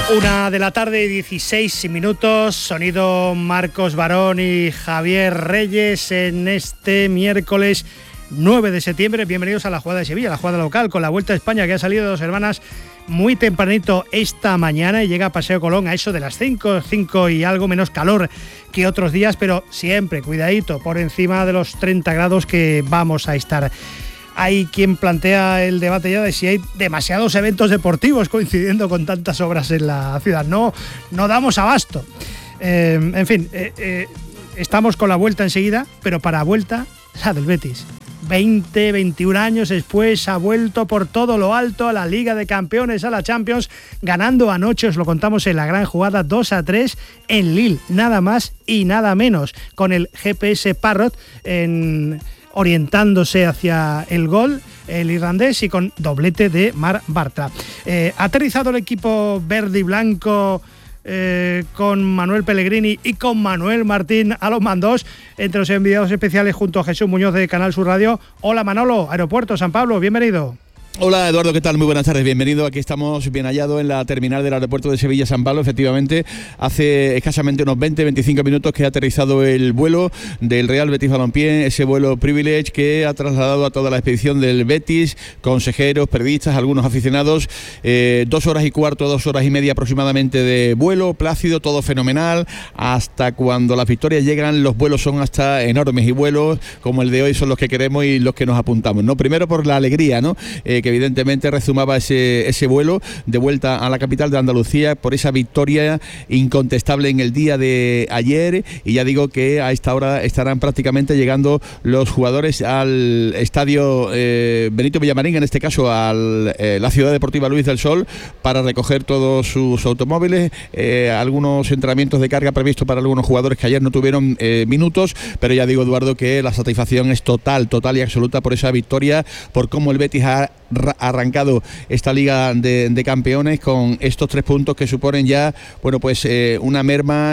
1 de la tarde, 16 minutos, sonido Marcos Barón y Javier Reyes en este miércoles 9 de septiembre. Bienvenidos a la jugada de Sevilla, la jugada local, con la Vuelta a España que ha salido de Dos Hermanas muy tempranito esta mañana y llega a Paseo Colón a eso de las 5 y algo, menos calor que otros días, pero siempre, cuidadito, por encima de los 30 grados que vamos a estar. Hay quien plantea el debate ya de si hay demasiados eventos deportivos coincidiendo con tantas obras en la ciudad. No damos abasto. En fin, estamos con la Vuelta enseguida, pero para Vuelta, la del Betis. 21 años después ha vuelto por todo lo alto a la Liga de Campeones, a la Champions, ganando anoche, os lo contamos en la gran jugada, 2-3 en Lille, nada más y nada menos, con el GPS Parrot orientándose hacia el gol, el irlandés, y con doblete de Marc Bartra. Ha aterrizado el equipo verde y blanco con Manuel Pellegrini y con Manuel Martín a los mandos, entre los enviados especiales junto a Jesús Muñoz de Canal Sur Radio. Hola Manolo, Aeropuerto San Pablo, bienvenido. Hola Eduardo, ¿qué tal? Muy buenas tardes, bienvenido. Aquí estamos bien hallados en la terminal del aeropuerto de Sevilla-San Pablo. Efectivamente, hace escasamente unos 20-25 minutos que ha aterrizado el vuelo del Real Betis Balompié, ese vuelo Privilege que ha trasladado a toda la expedición del Betis, consejeros, periodistas, algunos aficionados. 2 horas y cuarto, 2 horas y media aproximadamente de vuelo, plácido, todo fenomenal. Hasta cuando las victorias llegan, los vuelos son hasta enormes, y vuelos como el de hoy son los que queremos y los que nos apuntamos, ¿no? Primero por la alegría, ¿no? Que evidentemente rezumaba ese vuelo de vuelta a la capital de Andalucía por esa victoria incontestable en el día de ayer, y ya digo que a esta hora estarán prácticamente llegando los jugadores al estadio Benito Villamarín, en este caso a la Ciudad Deportiva Luis del Sol, para recoger todos sus automóviles, algunos entrenamientos de carga previstos para algunos jugadores que ayer no tuvieron minutos, pero ya digo, Eduardo, que la satisfacción es total y absoluta por esa victoria, por cómo el Betis ha arrancado esta Liga de Campeones con estos 3 puntos que suponen ya, bueno, pues una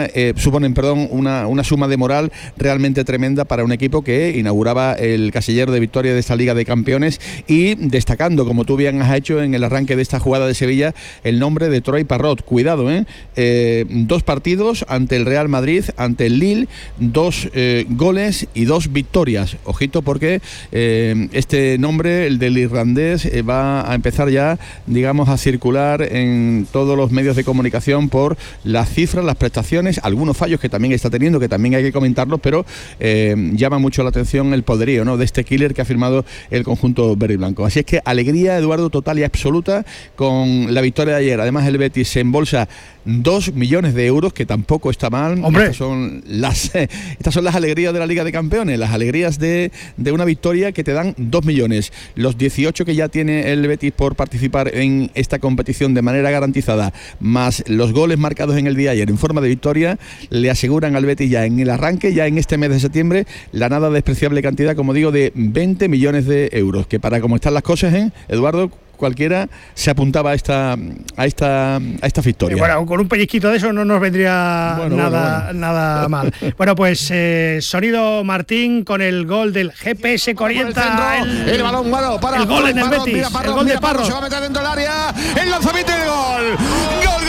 suma de moral realmente tremenda para un equipo que inauguraba el casillero de victoria de esta Liga de Campeones, y destacando, como tú bien has hecho en el arranque de esta jugada de Sevilla, el nombre de Troy Parrot. Cuidado, 2 partidos ante el Real Madrid, ante el Lille, 2 goles y 2 victorias. Ojito, porque este nombre, el del irlandés, va a empezar ya, digamos, a circular en todos los medios de comunicación por las cifras, las prestaciones, algunos fallos que también está teniendo, que también hay que comentarlos, pero llama mucho la atención el poderío, ¿no?, de este killer que ha firmado el conjunto verde y blanco. Así es que alegría, Eduardo, total y absoluta con la victoria de ayer. Además, el Betis se embolsa 2 millones de euros, que tampoco está mal. ¡Hombre! Estas son las alegrías de la Liga de Campeones, las alegrías de una victoria que te dan 2 millones. Los 18 que ya tiene el Betis por participar en esta competición de manera garantizada, más los goles marcados en el día de ayer en forma de victoria, le aseguran al Betis ya en el arranque, ya en este mes de septiembre, la nada despreciable cantidad, como digo, de 20 millones de euros, que para como están las cosas, Eduardo, cualquiera se apuntaba a esta victoria. Bueno, con un pellizquito de eso no nos vendría nada mal. Bueno, pues sonido Martín con el gol del GPS que orienta el balón malo para el gol en el Betis, mira, Parrot, el gol de Parrot. Se va a meter dentro del área, el lanzamiento y el gol. Gol.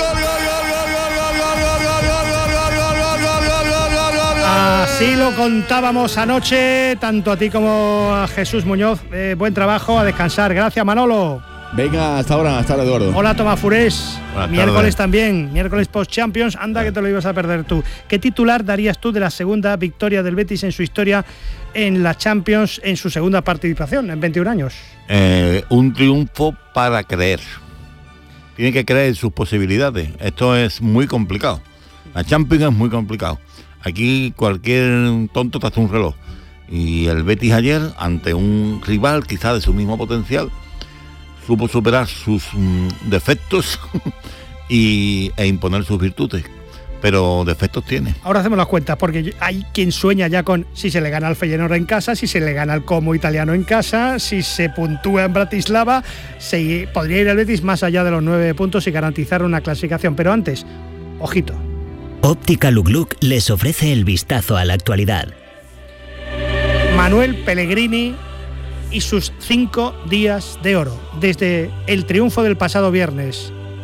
Así lo contábamos anoche, tanto a ti como a Jesús Muñoz. Buen trabajo, a descansar. Gracias, Manolo. Venga, hasta ahora, Eduardo. Hola, Tomás Furés. Buenas Miércoles tardes. También, miércoles post-Champions. Anda que te lo ibas a perder tú. ¿Qué titular darías tú de la segunda victoria del Betis en su historia en la Champions, en su segunda participación, en 21 años? Un triunfo para creer. Tiene que creer en sus posibilidades. Esto es muy complicado. La Champions es muy complicado. Aquí cualquier tonto te hace un reloj. Y el Betis ayer, ante un rival quizá de su mismo potencial, supo superar sus defectos e imponer sus virtudes. Pero defectos tiene. Ahora hacemos las cuentas, porque hay quien sueña ya con si se le gana al Feyenoord en casa, si se le gana al Como italiano en casa, si se puntúa en Bratislava, podría ir al Betis más allá de los 9 puntos y garantizar una clasificación. Pero antes, ojito. Óptica Luk Luk les ofrece el vistazo a la actualidad. Manuel Pellegrini y sus 5 días de oro. Desde el triunfo del pasado viernes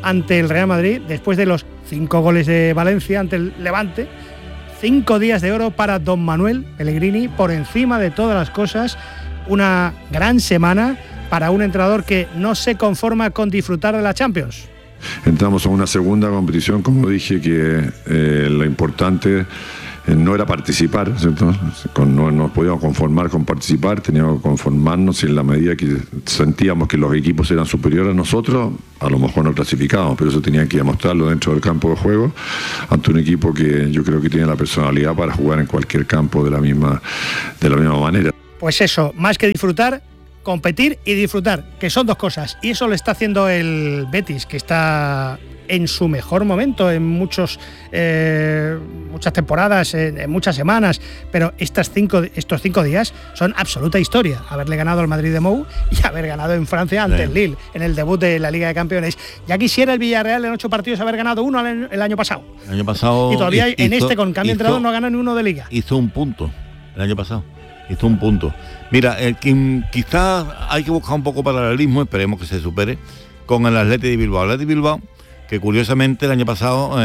ante el Real Madrid, después de los 5 goles de Valencia ante el Levante. 5 días de oro para don Manuel Pellegrini, por encima de todas las cosas. Una gran semana para un entrenador que no se conforma con disfrutar de la Champions. Entramos a una segunda competición, como dije, que lo importante no era participar, ¿cierto? No nos podíamos conformar con participar, teníamos que conformarnos y en la medida que sentíamos que los equipos eran superiores a nosotros, a lo mejor no clasificábamos, pero eso tenía que demostrarlo dentro del campo de juego ante un equipo que yo creo que tiene la personalidad para jugar en cualquier campo de la misma manera. Pues eso, más que disfrutar, competir y disfrutar, que son dos cosas, y eso lo está haciendo el Betis, que está en su mejor momento en muchas temporadas, en muchas semanas, pero estos 5 días son absoluta historia. Haberle ganado al Madrid de Mou y haber ganado en Francia ante el Lille en el debut de la Liga de Campeones. Ya quisiera el Villarreal en 8 partidos haber ganado uno el año pasado. El año pasado y todavía con cambio de entrenador no gana ni uno de Liga. Hizo un punto el año pasado. Hizo un punto. Mira, quizás hay que buscar un poco paralelismo, esperemos que se supere, con el Athletic de Bilbao. El Athletic de Bilbao, que curiosamente el año pasado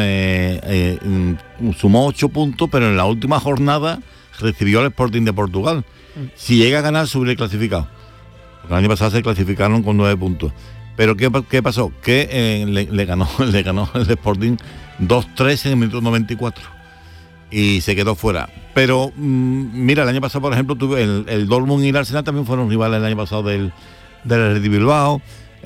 sumó 8 puntos, pero en la última jornada recibió al Sporting de Portugal. Si llega a ganar, se hubiera clasificado. Porque el año pasado se clasificaron con 9 puntos. Pero ¿qué pasó? Que le ganó el Sporting 2-3 en el minuto 94. Y se quedó fuera. Pero mira, el año pasado, por ejemplo, tuve el Dortmund y el Arsenal también fueron rivales el año pasado del Athletic Bilbao.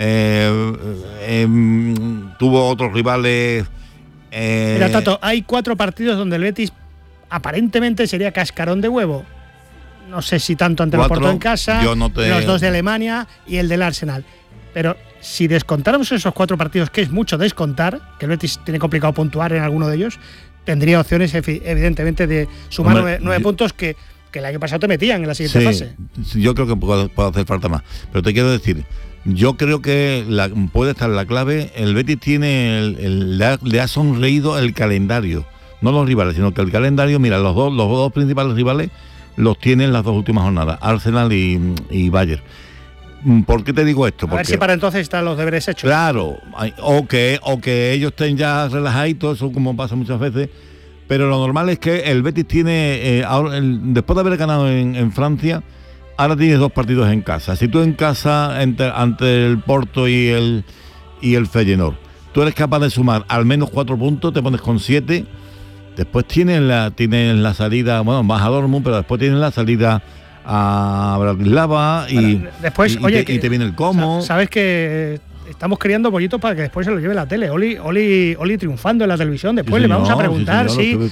Tuvo otros rivales. Mira, Tato, hay 4 partidos donde el Betis aparentemente sería cascarón de huevo. No sé si tanto ante el Porto en casa, los 2 de Alemania y el del Arsenal. Pero si descontáramos esos 4 partidos, que es mucho descontar, que el Betis tiene complicado puntuar en alguno de ellos, tendría opciones evidentemente de sumar 9 puntos que el año pasado te metían en la siguiente fase. Yo creo que puede hacer falta más. Pero te quiero decir, yo creo que puede estar la clave. El Betis tiene le ha sonreído el calendario, no los rivales, sino que el calendario, mira, los dos principales rivales los tienen las 2 últimas jornadas, Arsenal y Bayern. ¿Por qué te digo esto? A ver si para entonces están los deberes hechos. Claro, o que ellos estén ya relajaditos, eso como pasa muchas veces. Pero lo normal es que el Betis tiene, después de haber ganado en Francia, ahora tienes 2 partidos en casa. Si tú en casa ante el Porto y el Feyenoord, tú eres capaz de sumar al menos 4 puntos, te pones con 7. Después tienes la salida, bueno, vas a Dortmund, pero después tienes la salida a Bratislava y después, y te viene el Como. Sabes que estamos criando pollitos para que después se lo lleve la tele. Oli triunfando en la televisión. Después le vamos a preguntar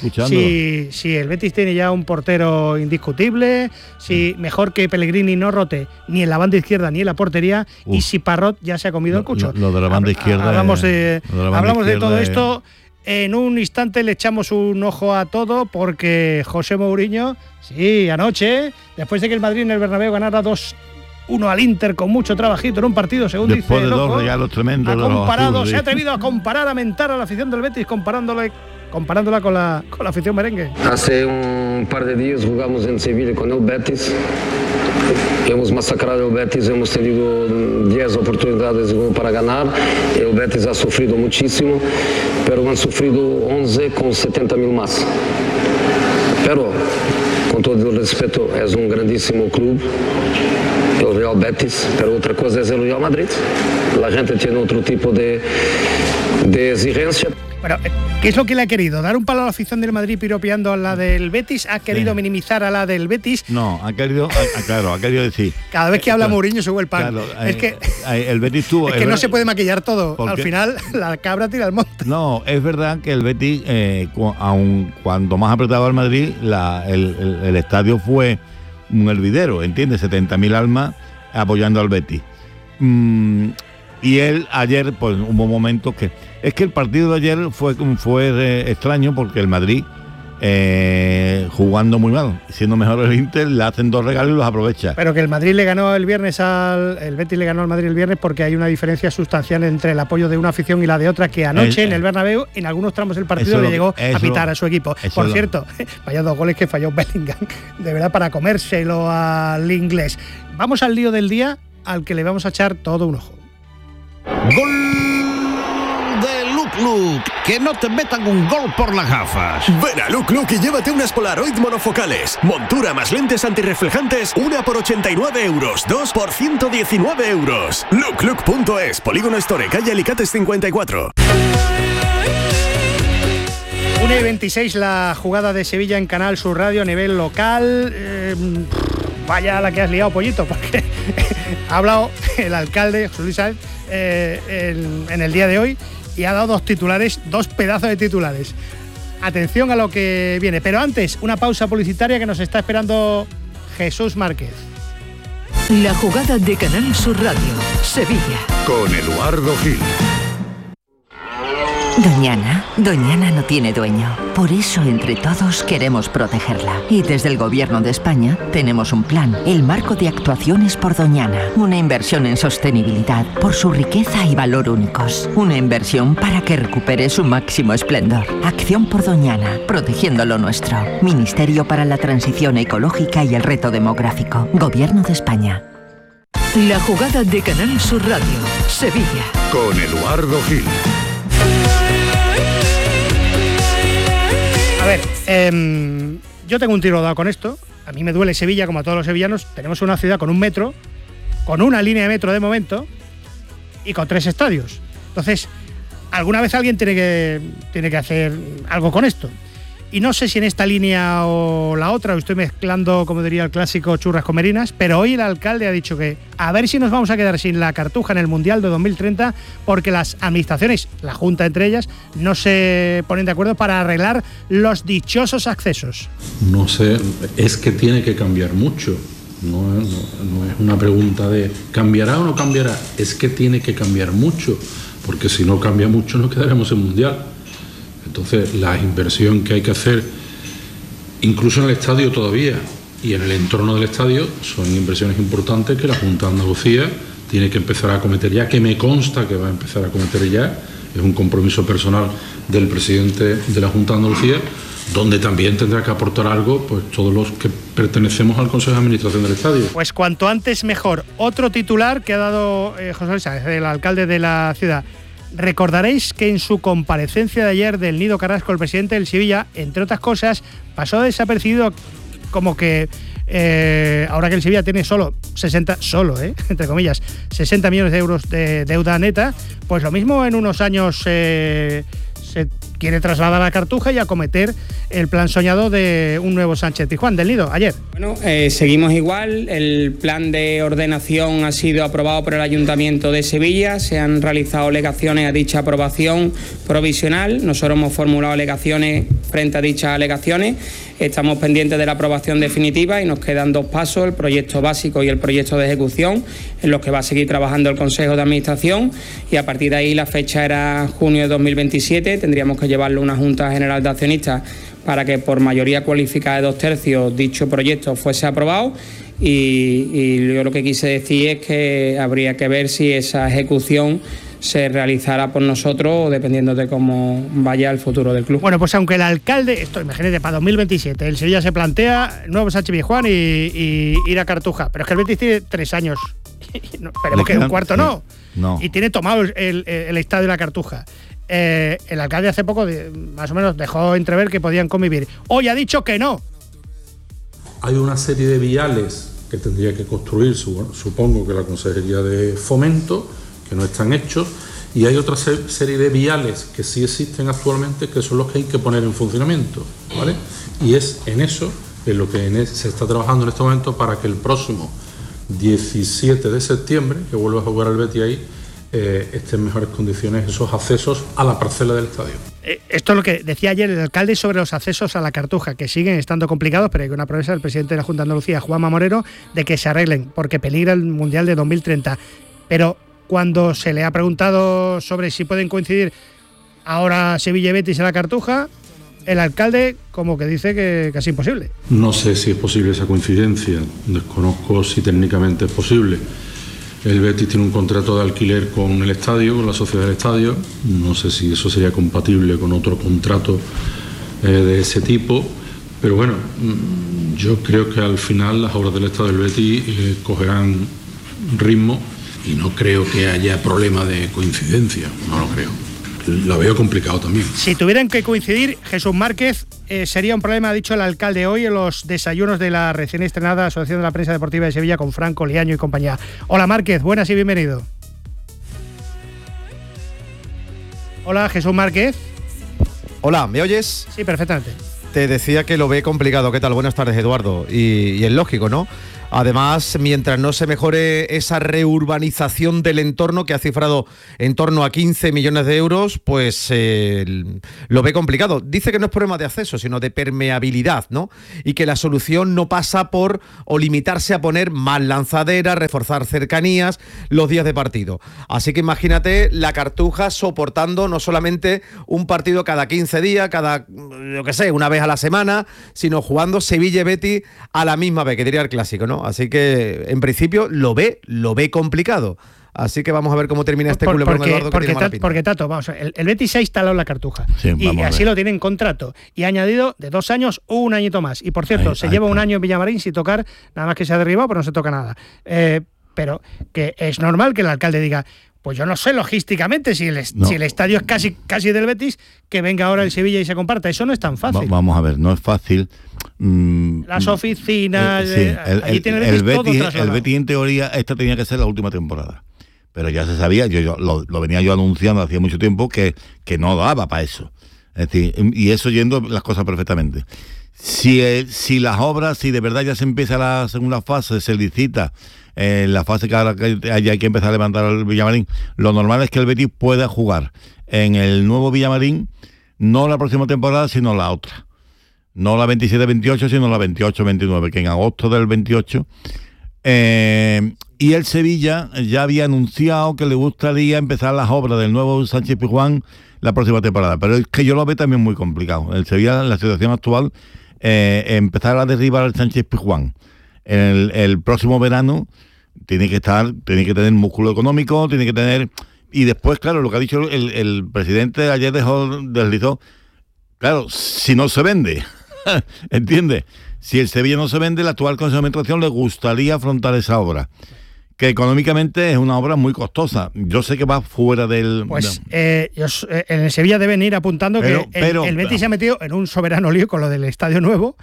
si el Betis tiene ya un portero indiscutible, si mejor que Pellegrini no rote ni en la banda izquierda ni en la portería, y si Parrot ya se ha comido el cucho. Lo de la banda izquierda. Hablamos de todo esto. En un instante le echamos un ojo a todo, porque José Mourinho, sí, anoche, después de que el Madrid en el Bernabéu ganara 2-1 al Inter con mucho trabajito en un partido, según después dice de loco, 2 regalos tremendos, se ha atrevido a comparar, a mentar a la afición del Betis, comparándola con la afición merengue. Hace un par de días jugamos en Sevilla con el Betis. Hemos masacrado el Betis, hemos tenido 10 oportunidades para ganar. El Betis ha sufrido muchísimo, pero han sufrido 11 con 70.000 más. Pero, con todo el respeto, es un grandísimo club, el Real Betis, pero otra cosa es el Real Madrid. La gente tiene otro tipo de exigencia. Bueno, ¿qué es lo que le ha querido? ¿Dar un palo a la afición del Madrid piropeando a la del Betis? ¿Ha querido minimizar a la del Betis? No, ha querido decir. Cada vez que habla Mourinho sube el pan. Claro, es que el Betis tuvo. Es que no se puede maquillar todo. Al final, la cabra tira al monte. No, es verdad que el Betis, aun cuando más apretaba el Madrid, el estadio fue un hervidero, ¿entiendes? 70.000 almas apoyando al Betis. Y él ayer, pues hubo momentos que... Es que el partido de ayer fue extraño, porque el Madrid, jugando muy mal, siendo mejor el Inter, le hacen 2 regalos y los aprovecha. Pero que el Madrid le ganó el viernes el Betis le ganó al Madrid el viernes, porque hay una diferencia sustancial entre el apoyo de una afición y la de otra, que anoche en el Bernabéu, en algunos tramos del partido, le llegó a pitar a su equipo. Por cierto, vaya 2 goles que falló Bellingham, de verdad, para comérselo al inglés. Vamos al lío del día, al que le vamos a echar todo un ojo. Gol Luke, que no te metan un gol por las gafas. Ven a Luke y llévate unas Polaroid monofocales. Montura más lentes antirreflejantes, una por 89 euros, 2 por 119 euros. Look.es, Polígono Store, calle Alicates 54. 1:26 la jugada de Sevilla en Canal Sur Radio a nivel local. Vaya la que has liado, Pollito, porque ha hablado el alcalde, José Luis Sáenz, en el día de hoy y ha dado dos pedazos de titulares. Atención a lo que viene. Pero antes, una pausa publicitaria que nos está esperando Jesús Márquez. La jugada de Canal Sur Radio, Sevilla. Con Eduardo Gil. Doñana no tiene dueño. Por eso, entre todos, queremos protegerla. Y desde el Gobierno de España tenemos un plan, el Marco de Actuaciones por Doñana. Una inversión en sostenibilidad, por su riqueza y valor únicos. Una inversión para que recupere su máximo esplendor. Acción por Doñana, protegiendo lo nuestro. Ministerio para la Transición Ecológica y el Reto Demográfico. Gobierno de España. La jugada de Canal Sur Radio, Sevilla. Con Eduardo Gil. A ver, yo tengo un tiro dado con esto. A mí me duele Sevilla, como a todos los sevillanos. Tenemos una ciudad con un metro, con una línea de metro de momento y con 3 estadios. Entonces, alguna vez alguien tiene que hacer algo con esto. Y no sé si en esta línea o la otra, o estoy mezclando, como diría el clásico, churras con merinas, pero hoy el alcalde ha dicho que a ver si nos vamos a quedar sin la Cartuja en el Mundial de 2030 porque las administraciones, la Junta entre ellas, no se ponen de acuerdo para arreglar los dichosos accesos. No sé, es que tiene que cambiar mucho. No es una pregunta de ¿cambiará o no cambiará? Es que tiene que cambiar mucho, porque si no cambia mucho nos quedaremos en Mundial. Entonces, la inversión que hay que hacer, incluso en el estadio todavía, y en el entorno del estadio, son inversiones importantes que la Junta de Andalucía tiene que empezar a acometer ya, que me consta que va a empezar a acometer ya. Es un compromiso personal del presidente de la Junta de Andalucía, donde también tendrá que aportar algo pues todos los que pertenecemos al Consejo de Administración del estadio. Pues cuanto antes mejor. Otro titular que ha dado José Luis Sáenz, el alcalde de la ciudad. Recordaréis que en su comparecencia de ayer del Nido Carrasco, el presidente del Sevilla, entre otras cosas, pasó desapercibido como que ahora que el Sevilla tiene entre comillas, 60 millones de euros de deuda neta, pues lo mismo en unos años se quiere trasladar a la Cartuja y acometer el plan soñado de un nuevo Sánchez Pizjuán del Nido ayer. Bueno, seguimos igual. El plan de ordenación ha sido aprobado por el Ayuntamiento de Sevilla. Se han realizado alegaciones a dicha aprobación provisional. Nosotros hemos formulado alegaciones frente a dichas alegaciones. Estamos pendientes de la aprobación definitiva y nos quedan 2 pasos, el proyecto básico y el proyecto de ejecución, en los que va a seguir trabajando el Consejo de Administración, y a partir de ahí la fecha era junio de 2027. Tendríamos que llevarlo a una Junta General de Accionistas para que por mayoría cualificada de 2/3 dicho proyecto fuese aprobado, y yo lo que quise decir es que habría que ver si esa ejecución se realizará por nosotros o dependiendo de cómo vaya el futuro del club. Bueno, pues aunque el alcalde, imagínate, para 2027, el Sevilla se plantea nuevo Sánchez Pizjuán y ir a Cartuja, pero es que el Betis tiene 3 años, esperemos que un cuarto no, y tiene tomado el estadio de la Cartuja. El alcalde hace poco, más o menos, dejó entrever que podían convivir. Hoy ha dicho que no. Hay una serie de viales que tendría que construir, supongo que la Consejería de Fomento, que no están hechos, y hay otra serie de viales que sí existen actualmente, que son los que hay que poner en funcionamiento, ¿vale? Y es en eso en lo que se está trabajando en este momento para que el próximo 17 de septiembre, que vuelva a jugar el Betis ahí, estén en mejores condiciones esos accesos a la parcela del estadio. Esto es lo que decía ayer el alcalde sobre los accesos a la Cartuja, que siguen estando complicados, pero hay una promesa del presidente de la Junta de Andalucía, Juanma Moreno, de que se arreglen, porque peligra el Mundial de 2030. Pero cuando se le ha preguntado sobre si pueden coincidir ahora Sevilla y Betis en la Cartuja, el alcalde como que dice que casi imposible. No sé si es posible esa coincidencia, desconozco si técnicamente es posible. El Betis tiene un contrato de alquiler con el estadio, con la sociedad del estadio. No sé si eso sería compatible con otro contrato de ese tipo. Pero bueno, yo creo que al final las obras del estadio del Betis cogerán ritmo y no creo que haya problema de coincidencia, no lo creo. lo veo complicado también. Si tuvieran que coincidir, Jesús Márquez, sería un problema, ha dicho el alcalde hoy en los desayunos de la recién estrenada Asociación de la Prensa Deportiva de Sevilla con Franco Liaño y compañía. Hola Márquez, buenas y bienvenido. Hola Jesús Márquez. Hola, ¿me oyes? Sí, perfectamente. Te decía que lo ve complicado. ¿Qué tal? Buenas tardes, Eduardo. Y es lógico, ¿no? Además, mientras no se mejore esa reurbanización del entorno que ha cifrado en torno a 15 millones de euros, pues lo ve complicado. Dice que no es problema de acceso, sino de permeabilidad, ¿no? Y que la solución no pasa por o limitarse a poner más lanzaderas, reforzar cercanías los días de partido. Así que imagínate la Cartuja soportando no solamente un partido cada 15 días, cada, yo qué sé, una vez a la semana, sino jugando Sevilla y Betis a la misma vez, que diría el clásico, ¿no? Así que, en principio, lo ve complicado. Así que vamos a ver cómo termina este culebrón, Eduardo, que tiene mala pinta. Porque, Tato, vamos a ver, el Betis se ha instalado en la Cartuja. Sí, y así lo tiene en contrato. Y ha añadido de 2 años un añito más. Y, por cierto, se lleva un año en Villamarín sin tocar, nada más que se ha derribado, pero no se toca nada. Pero que es normal que el alcalde diga... Pues yo no sé logísticamente si el estadio es casi del Betis, que venga ahora el Sevilla y se comparta. Eso no es tan fácil. Vamos a ver, no es fácil. Las oficinas, allí tiene el Betis, el Betis en teoría esta tenía que ser la última temporada. Pero ya se sabía, yo lo venía yo anunciando hacía mucho tiempo que no daba para eso. Es decir, y eso yendo las cosas perfectamente. Si las obras, si de verdad ya se empieza la segunda fase, se licita, la fase que ahora hay que empezar a levantar el Villamarín, lo normal es que el Betis pueda jugar en el nuevo Villamarín, no la próxima temporada, sino la otra. No la 27-28, sino la 28-29, que en agosto del 28. Y el Sevilla ya había anunciado que le gustaría empezar las obras del nuevo Sánchez Pizjuán la próxima temporada. Pero es que yo lo veo también muy complicado. El Sevilla, en la situación actual, empezar a derribar al Sánchez Pizjuán el próximo verano tiene que tener músculo económico, tiene que tener, y después, claro, lo que ha dicho el presidente ayer deslizó, claro, si no se vende, ¿entiendes? Si el Sevilla no se vende, la actual Consejo de Administración le gustaría afrontar esa obra, que económicamente es una obra muy costosa. Yo sé que va fuera del... Pues en el Sevilla deben ir apuntando que el Betis se ha metido en un soberano lío con lo del estadio nuevo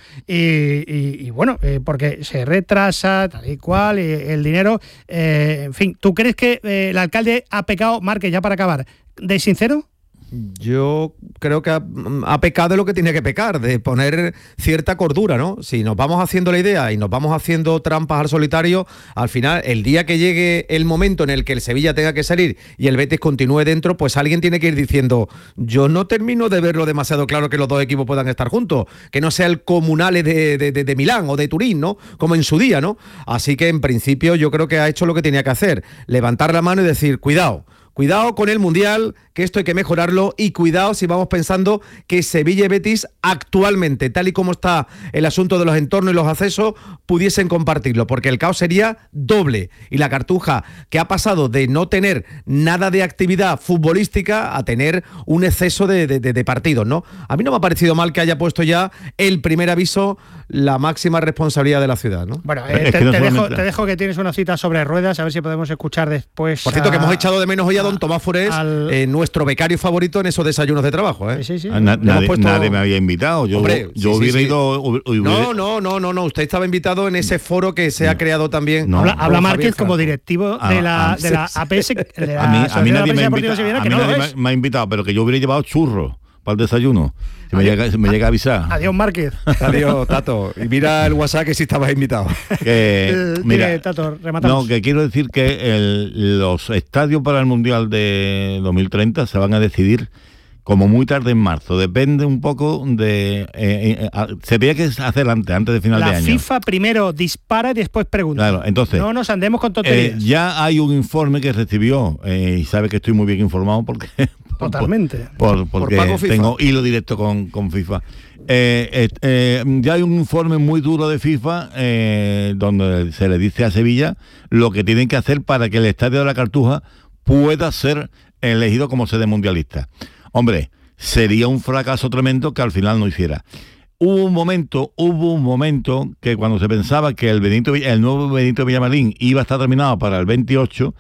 y bueno, porque se retrasa tal y cual, y el dinero, en fin. ¿Tú crees que el alcalde ha pecado, Márquez, ya para acabar, de sincero? Yo creo que ha pecado de lo que tiene que pecar, de poner cierta cordura, ¿no? Si nos vamos haciendo la idea y nos vamos haciendo trampas al solitario, al final, el día que llegue el momento en el que el Sevilla tenga que salir y el Betis continúe dentro, pues alguien tiene que ir diciendo, yo no termino de verlo demasiado claro que los dos equipos puedan estar juntos, que no sea el Comunale de Milán o de Turín, ¿no? Como en su día, ¿no? Así que, en principio, yo creo que ha hecho lo que tenía que hacer, levantar la mano y decir, cuidado con el Mundial, que esto hay que mejorarlo, y cuidado si vamos pensando que Sevilla y Betis actualmente, tal y como está el asunto de los entornos y los accesos, pudiesen compartirlo, porque el caos sería doble. Y la Cartuja, que ha pasado de no tener nada de actividad futbolística a tener un exceso de partidos, ¿no? A mí no me ha parecido mal que haya puesto ya el primer aviso la máxima responsabilidad de la ciudad, ¿no? Bueno, te dejo que tienes una cita sobre ruedas, a ver si podemos escuchar después. Por cierto, que hemos echado de menos hoy a don Tomás Forés, nuestro becario favorito en esos desayunos de trabajo, ¿eh? Sí. Nadie me había invitado. Yo hubiera ido... No, usted estaba invitado en ese foro que se ha creado también. Habla Márquez como directivo de la APS, a mí nadie me ha invitado, pero que yo hubiera llevado churros para el desayuno. Si me llega a avisar. Adiós, Márquez. Adiós, Tato. Y mira el WhatsApp que sí estabas invitado. Mira, Tato, rematamos. No, que quiero decir que los estadios para el Mundial de 2030 se van a decidir como muy tarde en marzo. Depende un poco de... se tenía que hacer antes de final de año. La FIFA primero dispara y después pregunta. Claro, entonces... No nos andemos con tonterías. Ya hay un informe que recibió, y sabe que estoy muy bien informado porque... Totalmente. Porque tengo hilo directo con FIFA. Ya hay un informe muy duro de FIFA donde se le dice a Sevilla lo que tienen que hacer para que el Estadio de la Cartuja pueda ser elegido como sede mundialista. Hombre, sería un fracaso tremendo que al final no hiciera. Hubo un momento que cuando se pensaba que el nuevo Benito Villamarín iba a estar terminado para el 28,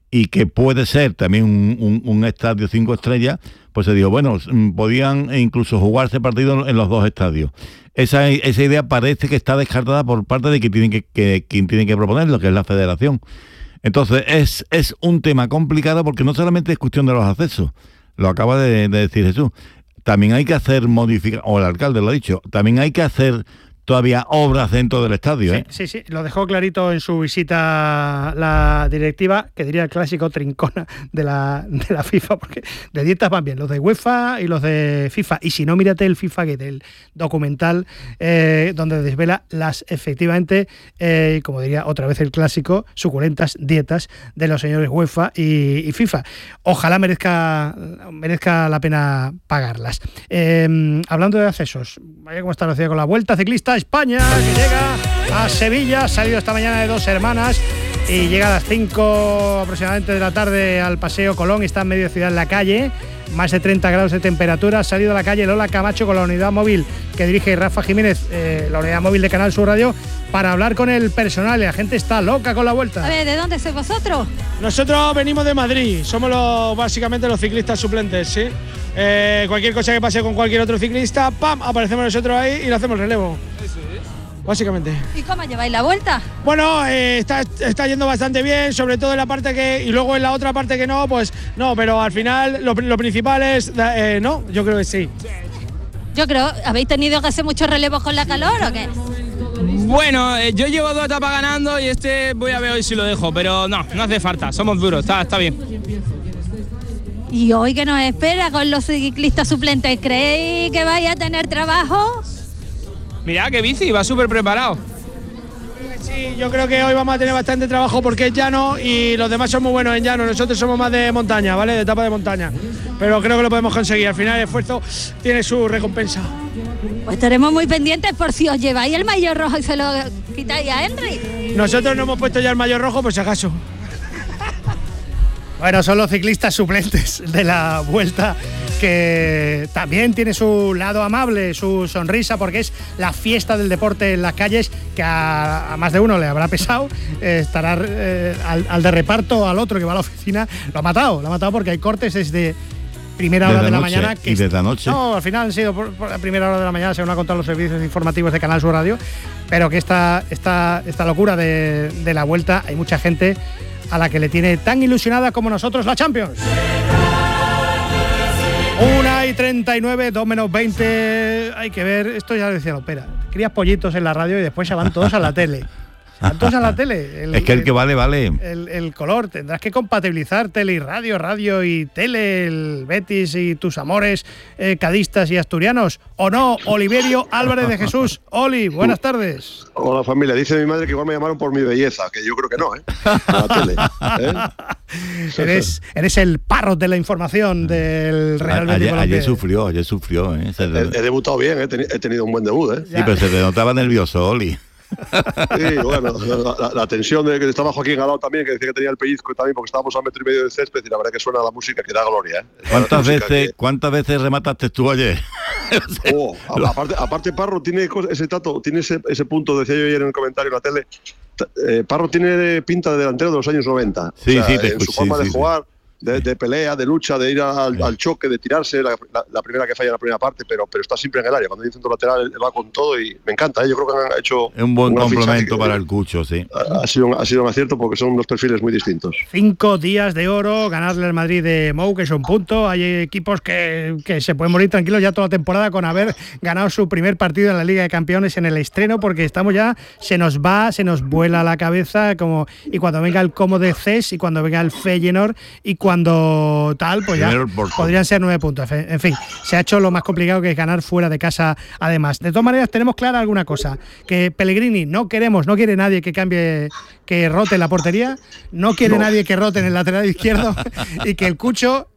y que puede ser también un estadio 5 estrellas, pues se dijo, bueno, podían incluso jugarse partidos en los 2 estadios. Esa idea parece que está descartada por parte de quien tiene que proponerlo, que es la federación. Entonces es un tema complicado porque no solamente es cuestión de los accesos, lo acaba de decir Jesús, también hay que hacer o el alcalde lo ha dicho, también hay que hacer todavía obras dentro del estadio. Sí, lo dejó clarito en su visita la directiva, que diría el clásico trincona de la FIFA, porque de dietas van bien los de UEFA y los de FIFA, y si no, mírate el FIFA Gate, el documental donde desvela las, efectivamente, como diría otra vez el clásico, suculentas dietas de los señores UEFA y FIFA. Ojalá merezca la pena pagarlas. Hablando de accesos, vaya cómo está la ciudad con la Vuelta Ciclista España, que llega a Sevilla, ha salido esta mañana de Dos Hermanas y llega a las 5 aproximadamente de la tarde al Paseo Colón, y está en medio de ciudad en la calle, más de 30 grados de temperatura. Ha salido a la calle Lola Camacho con la unidad móvil que dirige Rafa Jiménez, la unidad móvil de Canal Sur Radio, para hablar con el personal, y la gente está loca con la Vuelta. A ver, ¿de dónde sois vosotros? Nosotros venimos de Madrid, somos básicamente los ciclistas suplentes, ¿sí? Cualquier cosa que pase con cualquier otro ciclista, ¡pam!, aparecemos nosotros ahí y le hacemos el relevo. Eso es. Básicamente. ¿Y cómo lleváis la Vuelta? Bueno, está yendo bastante bien, sobre todo en la parte que... Y luego en la otra parte que no, pues no, pero al final lo principal es... no, yo creo que sí. Yo creo, ¿habéis tenido que hacer muchos relevos con la calor o qué? Bueno, yo llevo 2 etapas ganando y voy a ver hoy si lo dejo, pero no hace falta, somos duros, está bien. ¿Y hoy qué nos espera con los ciclistas suplentes? ¿Creéis que vais a tener trabajo? Mirá que bici, va súper preparado. Sí, yo creo que hoy vamos a tener bastante trabajo porque es llano y los demás son muy buenos en llano. Nosotros somos más de montaña, ¿vale? De etapa de montaña. Pero creo que lo podemos conseguir. Al final el esfuerzo tiene su recompensa. Pues estaremos muy pendientes por si os lleváis el maillot rojo y se lo quitáis a Henry. Nosotros no hemos puesto ya el maillot rojo por si acaso. Bueno, son los ciclistas suplentes de la Vuelta, que también tiene su lado amable, su sonrisa, porque es la fiesta del deporte en las calles, que a más de uno le habrá pesado. Estará al de reparto, al otro que va a la oficina, lo ha matado porque hay cortes desde primera hora de la mañana. ¿Y desde anoche? No, al final han sido por la primera hora de la mañana, según ha contado los servicios informativos de Canal Sur Radio, pero que esta locura de la Vuelta, hay mucha gente a la que le tiene tan ilusionada como nosotros la Champions. 1:39, 2:20. Hay que ver, esto ya lo decía la ópera. Crías pollitos en la radio y después se van todos a la tele. Todos a la tele. Es que el que vale. El color, tendrás que compatibilizar tele y radio, radio y tele, el Betis y tus amores cadistas y asturianos. ¿O no? Oliverio Álvarez de Jesús. Oli, buenas tardes. Hola familia, dice mi madre que igual me llamaron por mi belleza, que yo creo que no, la tele. Eres el parrot de la información del Real Betis. Ayer sufrió. He debutado bien, he tenido un buen debut. Sí, pero se te notaba nervioso, Oli. Sí, bueno, la tensión de que estaba Joaquín Galao también, que decía que tenía el pellizco también, porque estábamos a 1,5 metros de césped, y la verdad que suena la música que da gloria. ¿Cuántas veces remataste tú ayer? Aparte Parro tiene ese tato, tiene ese punto, decía yo ayer en el comentario en la tele. Parro tiene pinta de delantero de los años 90. Sí, en su forma de jugar, de pelea, de lucha, de ir al choque, de tirarse, la primera que falla en la primera parte, pero está siempre en el área. Cuando hay centro lateral, él va con todo y me encanta. Yo creo que han hecho un buen complemento para el Cucho, sí. Ha sido un acierto porque son dos perfiles muy distintos. 5 días de oro, ganarle al Madrid de Mou, que es un punto. Hay equipos que se pueden morir tranquilos ya toda la temporada con haber ganado su primer partido en la Liga de Campeones en el estreno, porque estamos ya, se nos vuela la cabeza, y cuando venga el Como de CES y cuando venga el Feyenoord y cuando tal, pues ya podrían ser 9 puntos. En fin, se ha hecho lo más complicado, que es ganar fuera de casa además. De todas maneras, tenemos clara alguna cosa, que Pellegrini no quiere nadie que cambie, que rote la portería, no quiere nadie que rote en el lateral izquierdo y que el Cucho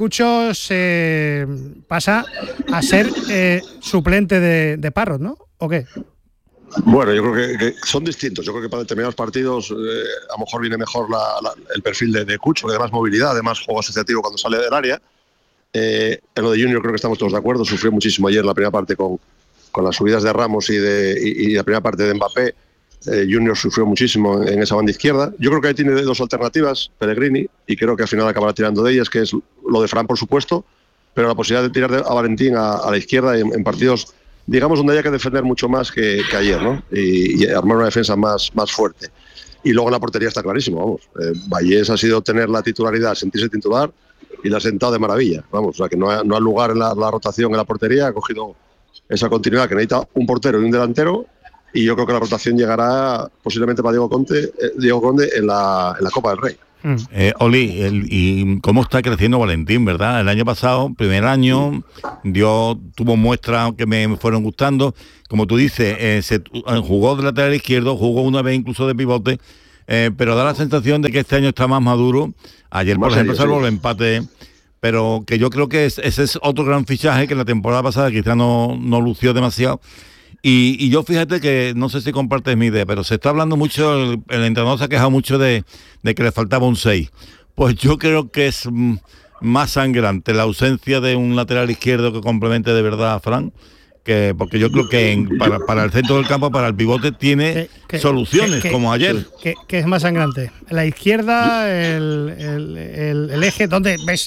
se pasa a ser suplente de Parrot, ¿no? ¿O qué? Bueno, yo creo que son distintos. Yo creo que para determinados partidos a lo mejor viene mejor el perfil de Cucho, que además movilidad, además juego asociativo cuando sale del área. En lo de Junior creo que estamos todos de acuerdo. Sufrió muchísimo ayer la primera parte con las subidas de Ramos y la primera parte de Mbappé. Junior sufrió muchísimo en esa banda izquierda. Yo creo que ahí tiene dos alternativas, Pellegrini, y creo que al final acabará tirando de ellas, que es lo de Fran, por supuesto, pero la posibilidad de tirar a Valentín a la izquierda en partidos, digamos, donde haya que defender mucho más que ayer, ¿no? Y armar una defensa más fuerte. Y luego en la portería está clarísimo, vamos. Vallés ha sido tener la titularidad, sentirse titular, y la ha sentado de maravilla, vamos. O sea, que no ha lugar en la rotación en la portería, ha cogido esa continuidad que necesita un portero y un delantero, y yo creo que la rotación llegará posiblemente para Diego Conde en la Copa del Rey. Oli, ¿y cómo está creciendo Valentín, verdad? El año pasado, primer año, tuvo muestras que me fueron gustando. Como tú dices, jugó de lateral izquierdo, jugó una vez incluso de pivote, pero da la sensación de que este año está más maduro. Ayer, por ejemplo, salvo el empate, pero que yo creo que ese es otro gran fichaje que la temporada pasada quizá no lució demasiado. Y yo fíjate que, no sé si compartes mi idea, pero se está hablando mucho, el entrenador se ha quejado mucho de que le faltaba un 6. Pues yo creo que es más sangrante la ausencia de un lateral izquierdo que complemente de verdad a Fran, porque yo creo que para el centro del campo, para el pivote, tiene soluciones, como ayer. ¿Qué es más sangrante? ¿La izquierda, el eje? ¿Dónde ves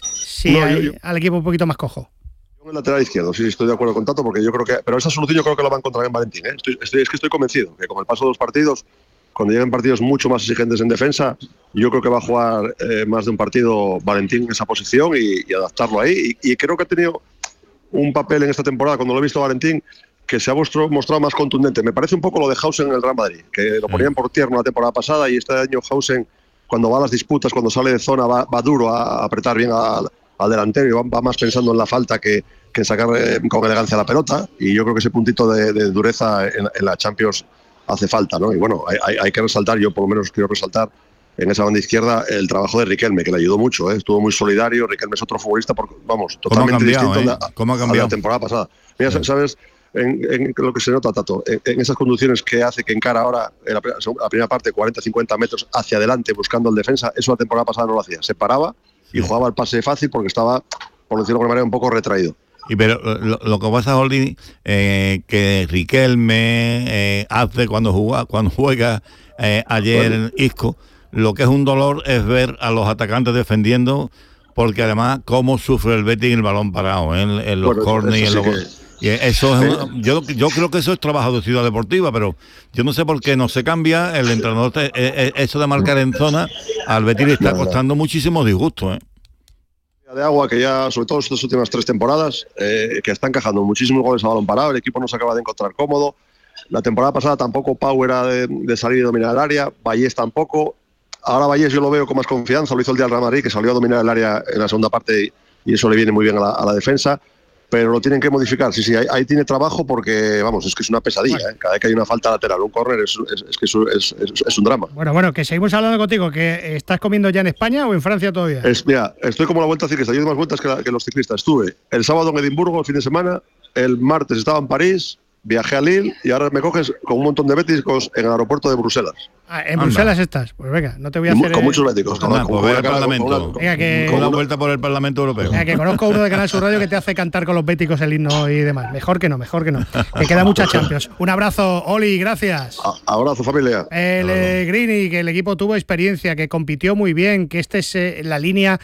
al equipo un poquito más cojo? En el lateral izquierdo, sí, estoy de acuerdo con Tato, porque yo creo que... Pero esa solución yo creo que la va a encontrar en Valentín, ¿eh? Estoy convencido que con el paso de los partidos, cuando lleguen partidos mucho más exigentes en defensa, yo creo que va a jugar más de un partido Valentín en esa posición y adaptarlo ahí. Y creo que ha tenido un papel en esta temporada, cuando lo he visto a Valentín, que se ha mostrado más contundente. Me parece un poco lo de Hausen en el Real Madrid, que lo ponían por tierno la temporada pasada, y este año Hausen, cuando va a las disputas, cuando sale de zona, va duro a apretar bien al delantero, y va más pensando en la falta que en sacar con elegancia la pelota, y yo creo que ese puntito de dureza en la Champions hace falta, ¿no? Y bueno, hay que resaltar, yo por lo menos quiero resaltar en esa banda izquierda el trabajo de Riquelme, que le ayudó mucho, estuvo muy solidario. Riquelme es otro futbolista, totalmente distinto a la temporada pasada. Mira, ¿sabes? En lo que se nota, Tato, en esas conducciones que hace, que encara ahora en la primera parte 40-50 metros hacia adelante buscando el defensa, eso la temporada pasada no lo hacía. Se paraba y jugaba el pase fácil porque estaba, por decirlo de alguna manera, un poco retraído. Pero lo que pasa, Oli, que Riquelme hace cuando juega ayer en Isco, lo que es un dolor es ver a los atacantes defendiendo, porque además cómo sufre el Betis en el balón parado, en los córneres. Y eso es yo creo que eso es trabajo de Ciudad Deportiva, pero yo no sé por qué no se cambia el entrenador. Eso de marcar en zona al Betis le está costando muchísimo disgusto, de agua, que ya, sobre todo estas últimas 3 temporadas, que está encajando muchísimos goles a balón parado, el equipo no se acaba de encontrar cómodo. La temporada pasada tampoco Pau era de salir y dominar el área, Vallés tampoco. Ahora Vallés yo lo veo con más confianza, lo hizo el día del Real Madrid, que salió a dominar el área en la segunda parte, y eso le viene muy bien a la defensa, pero lo tienen que modificar. Sí, ahí tiene trabajo, porque, vamos, es que es una pesadilla, cada vez que hay una falta lateral, un córner, es un drama. Bueno, que seguimos hablando contigo, que ¿estás comiendo ya en España o en Francia todavía? Mira, estoy como la vuelta ciclista, yo doy más vueltas que los ciclistas. Estuve el sábado en Edimburgo, el fin de semana, el martes estaba en París, viajé a Lille, y ahora me coges con un montón de béticos en el aeropuerto de Bruselas. ¿En Bruselas estás? Pues venga, no te voy a hacer... Con muchos béticos. Con una vuelta por el Parlamento Europeo. Venga, que conozco uno de Canal Sur Radio que te hace cantar con los béticos el himno y demás. Mejor que no. Que queda mucha Champions. Un abrazo, Oli, gracias. Abrazo, familia. Pellegrini, que el equipo tuvo experiencia, que compitió muy bien, que esta es la línea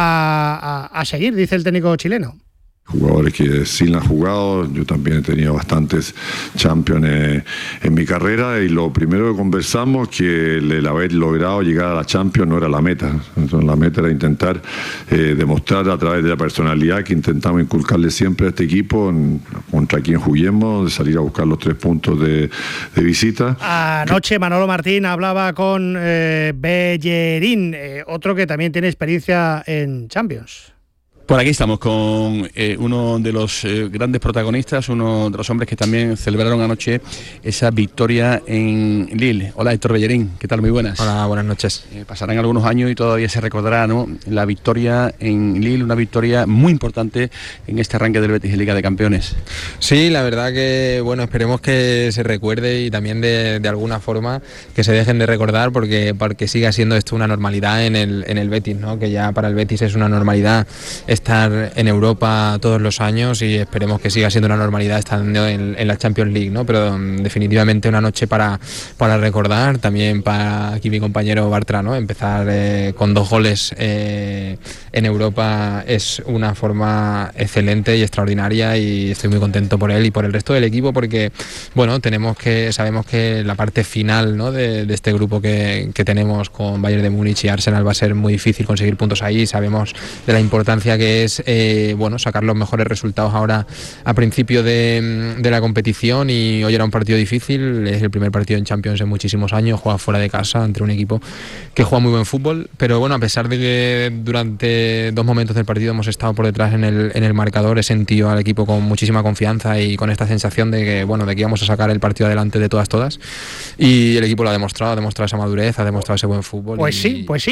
a seguir, dice el técnico chileno. Jugadores que sí la han jugado, yo también he tenido bastantes Champions en mi carrera, y lo primero que conversamos que el haber logrado llegar a la Champions no era la meta. Entonces, la meta era intentar demostrar a través de la personalidad que intentamos inculcarle siempre a este equipo, contra quien juguemos, de salir a buscar los 3 puntos de visita. Anoche Manolo Martín hablaba con Bellerín, otro que también tiene experiencia en Champions. Por aquí estamos con uno de los grandes protagonistas, uno de los hombres que también celebraron anoche esa victoria en Lille. Hola, Héctor Bellerín, ¿qué tal? Muy buenas. Hola, buenas noches. Pasarán algunos años y todavía se recordará, ¿no?, la victoria en Lille, una victoria muy importante en este arranque del Betis en Liga de Campeones. Sí, la verdad que, bueno, esperemos que se recuerde, y también de alguna forma que se dejen de recordar, porque siga siendo esto una normalidad en el Betis, ¿no?, que ya para el Betis es una normalidad estar en Europa todos los años y esperemos que siga siendo una normalidad estando en la Champions League, ¿no? Pero definitivamente una noche para recordar, también para aquí mi compañero Bartra, ¿no? Empezar con 2 goles en Europa es una forma excelente y extraordinaria, y estoy muy contento por él y por el resto del equipo, porque bueno, sabemos que la parte final, ¿no? de este grupo que tenemos con Bayern de Múnich y Arsenal va a ser muy difícil conseguir puntos ahí. Sabemos de la importancia que es sacar los mejores resultados ahora a principio de la competición, y hoy era un partido difícil, es el primer partido en Champions en muchísimos años, juega fuera de casa ante un equipo que juega muy buen fútbol, pero bueno, a pesar de que durante 2 momentos del partido hemos estado por detrás en el marcador, he sentido al equipo con muchísima confianza y con esta sensación de que íbamos a sacar el partido adelante de todas, y el equipo lo ha demostrado esa madurez, ha demostrado ese buen fútbol. Pues sí.